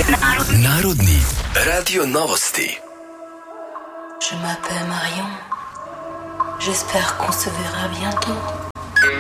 Narodni radio novosti. Je m'appelle Marion. J'espère qu'on se verra bientôt.